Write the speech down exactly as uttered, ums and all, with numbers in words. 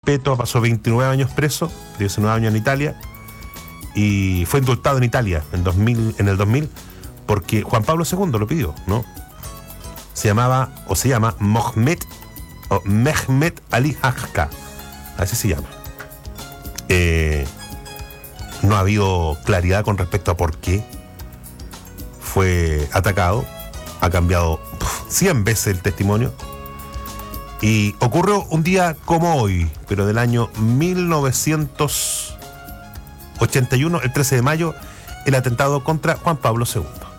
perpetua, pasó veintinueve años preso, diecinueve años en Italia, y fue indultado en Italia en, dos mil, en el dos mil, porque Juan Pablo segundo lo pidió, ¿no? Se llamaba, o se llama, Mohamed, o Mehmet Ali Haqqa, así se llama. Eh, no ha habido claridad con respecto a por qué fue atacado, ha cambiado cien veces el testimonio, y ocurrió un día como hoy, pero del año mil novecientos ochenta y uno, el trece de mayo, el atentado contra Juan Pablo segundo.